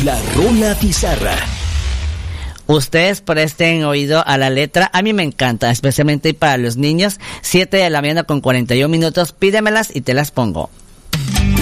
La Rola Bizarra. Ustedes presten oído a la letra, a mí me encanta, especialmente para los niños. 7 de la mañana con 41 minutos, pídemelas y te las pongo.